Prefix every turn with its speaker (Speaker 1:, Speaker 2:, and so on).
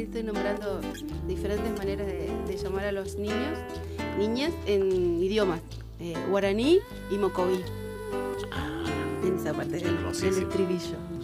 Speaker 1: estoy nombrando diferentes maneras de llamar a los niños, niñas en idiomas, guaraní y mocoví. En esa parte del estribillo.